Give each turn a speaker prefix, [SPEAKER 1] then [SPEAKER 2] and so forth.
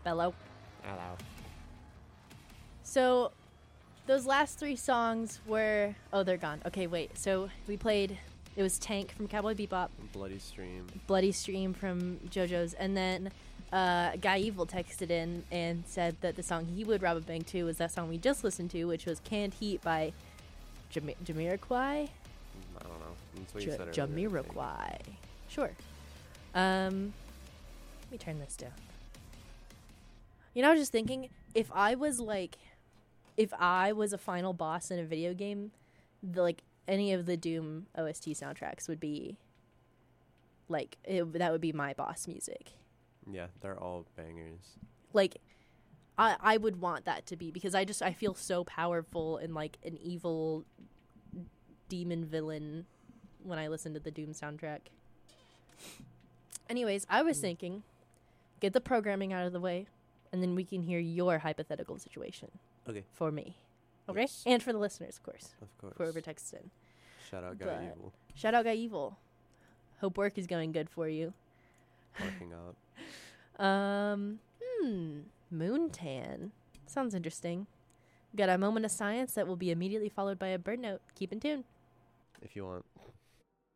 [SPEAKER 1] Bello.
[SPEAKER 2] Hello.
[SPEAKER 1] So, those last 3 songs were... Oh, they're gone. Okay, wait. So, we played... It was Tank from Cowboy Bebop.
[SPEAKER 2] Bloody Stream.
[SPEAKER 1] Bloody Stream from JoJo's. And then Guy Evil texted in and said that the song he would rob a bank to was that song we just listened to, which was Canned Heat by Jamiroquai?
[SPEAKER 2] I don't know. That's what you said earlier, I think.
[SPEAKER 1] Jamiroquai. Sure. Let me turn this down. You know, I was just thinking, if I was a final boss in a video game, any of the Doom OST soundtracks would be, that would be my boss music.
[SPEAKER 2] Yeah, they're all bangers.
[SPEAKER 1] I would want that to be, because I feel so powerful and like an evil demon villain when I listen to the Doom soundtrack. Anyways, I was thinking, get the programming out of the way, and then we can hear your hypothetical situation.
[SPEAKER 2] Okay.
[SPEAKER 1] For me. Okay?
[SPEAKER 2] Yes.
[SPEAKER 1] And for the listeners, of course.
[SPEAKER 2] Of course.
[SPEAKER 1] Whoever texts in.
[SPEAKER 2] Shout out Guy
[SPEAKER 1] But-
[SPEAKER 2] Evil.
[SPEAKER 1] Shout out Guy Evil. Hope work is going good for you.
[SPEAKER 2] Parking up.
[SPEAKER 1] Moontan. Sounds interesting. Got a moment of science that will be immediately followed by a bird note. Keep in tune.
[SPEAKER 2] If you want.